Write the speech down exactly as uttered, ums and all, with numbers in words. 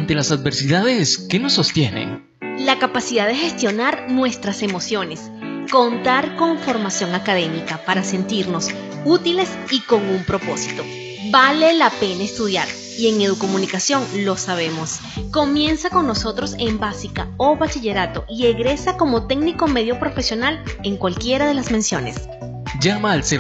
ante las adversidades que nos sostienen. La capacidad de gestionar nuestras emociones. Contar con formación académica para sentirnos útiles y con un propósito. Vale la pena estudiar y en Educomunicación lo sabemos. Comienza con nosotros en básica o bachillerato y egresa como técnico medio profesional en cualquiera de las menciones. Llama al